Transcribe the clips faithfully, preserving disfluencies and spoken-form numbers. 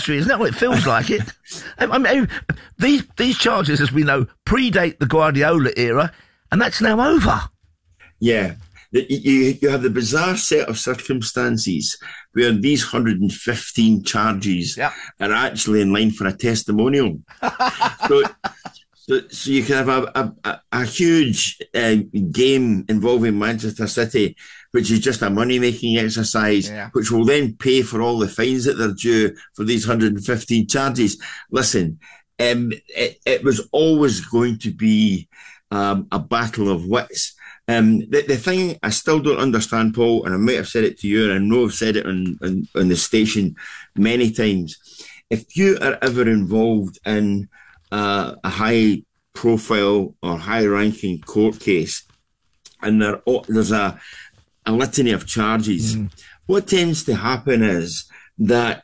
history, isn't that what it feels like? It. I mean, these these charges, as we know, predate the Guardiola era, and that's now over. Yeah. You, you have the bizarre set of circumstances where these one hundred fifteen charges yep. are actually in line for a testimonial. so, so, so you can have a, a, a huge uh, game involving Manchester City, which is just a money-making exercise, yeah. which will then pay for all the fines that they're due for these one hundred fifteen charges. Listen, um, it, it was always going to be um, a battle of wits. Um, the, the thing I still don't understand, Paul, and I might have said it to you, and I know I've said it on, on, on the station many times. If you are ever involved in uh, a high-profile or high-ranking court case, and there, oh, there's a, a litany of charges, mm. what tends to happen is that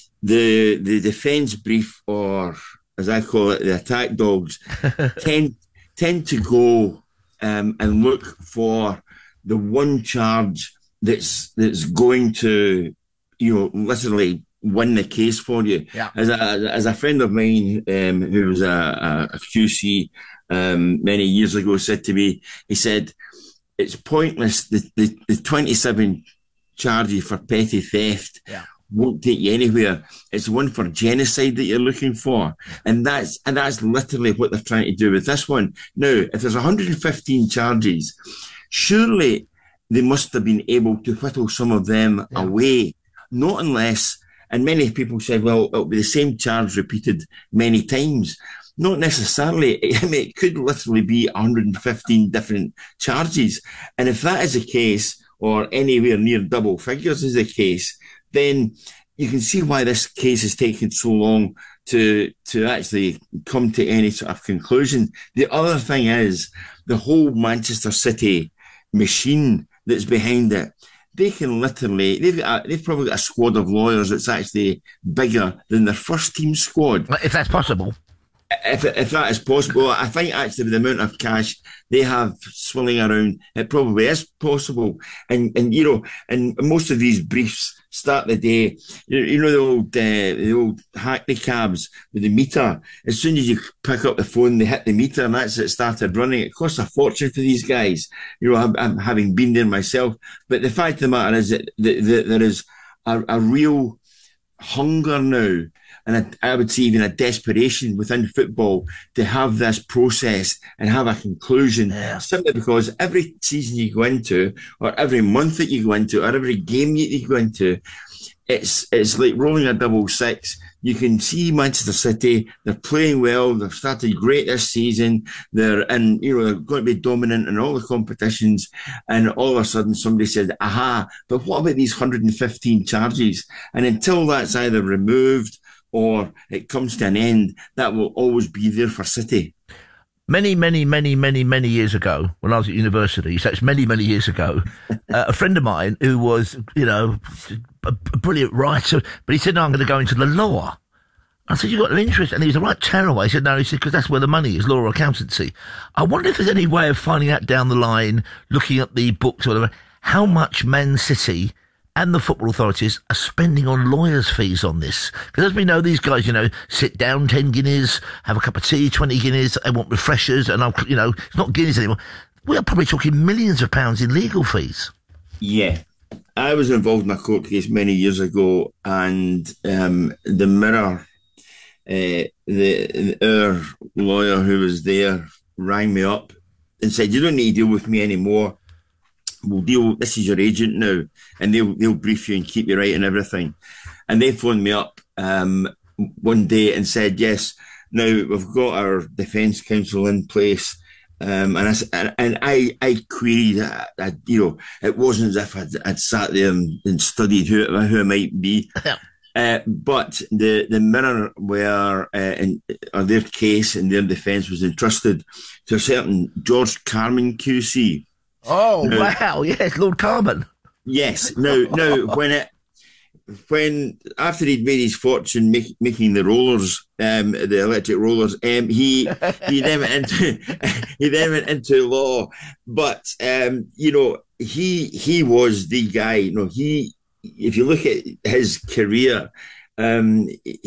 the the defence brief, or as I call it, the attack dogs, tend tend to go Um, and look for the one charge that's that's going to, you know, literally win the case for you. Yeah. As a as a friend of mine um, who was a, a Q C um, many years ago said to me, he said, "It's pointless. The the, the twenty-seven charges for petty theft." Yeah. Won't take you anywhere. It's one for genocide that you're looking for. And that's and that's literally what they're trying to do with this one. Now, if there's one hundred fifteen charges, surely they must have been able to whittle some of them yeah. away. Not unless, and many people said, well, it'll be the same charge repeated many times. Not necessarily. I mean, it could literally be one hundred fifteen different charges. And if that is the case, or anywhere near double figures is the case, then you can see why this case has taken so long to to actually come to any sort of conclusion. The other thing is the whole Manchester City machine that's behind it. They can literally, they've got a, they've probably got a squad of lawyers that's actually bigger than their first team squad. If that's possible. If if that is possible, I think actually with the amount of cash they have swirling around, it probably is possible. And and you know, and most of these briefs start the day. You, you know the old uh, the old Hackney cabs with the meter. As soon as you pick up the phone, they hit the meter, and that's it started running. It costs a fortune for these guys. You know, I'm, I'm having been there myself. But the fact of the matter is that, that, that there is a, a real hunger now, and a, I would say even a desperation within football to have this processed and have a conclusion, yeah. simply because every season you go into, or every month that you go into, or every game that you go into, it's it's like rolling a double six. You can see Manchester City, they're playing well, they've started great this season, they're in, you know, they're going to be dominant in all the competitions, and all of a sudden somebody said, aha, but what about these one hundred fifteen charges? And until that's either removed or it comes to an end, that will always be there for City. Many, many, many, many, many years ago, when I was at university, so it's many, many years ago, uh, a friend of mine who was, you know, a, a brilliant writer, but he said, no, I'm going to go into the law. I said, you got an interest? And he was a right tearaway. He said, no, he said, because that's where the money is, law or accountancy. I wonder if there's any way of finding out down the line, looking at the books or whatever, how much Man City and the football authorities are spending on lawyers' fees on this. Because as we know, these guys, you know, sit down ten guineas, have a cup of tea, twenty guineas, they want refreshers, and, I'll, you know, it's not guineas anymore. We are probably talking millions of pounds in legal fees. Yeah. I was involved in a court case many years ago, and um, the Mirror, uh, the our lawyer who was there rang me up and said, you don't need to deal with me anymore. We'll deal, this is your agent now, and they'll they'll brief you and keep you right and everything. And they phoned me up um, one day and said, yes, now we've got our defence counsel in place. Um, and I and I, I queried, I, I, you know, it wasn't as if I'd, I'd sat there and, and studied who it, who it might be. uh, but the, the Mirror were, uh, in, or their case and their defence was entrusted to a certain George Carman Q C. Oh, now, wow, yes, Lord Carman. Yes. Now, now when it, when, after he'd made his fortune make, making the rollers, um, the electric rollers, um, he, he then went into, he then went into law. But, um, you know, he, he was the guy, you know, he, if you look at his career, um,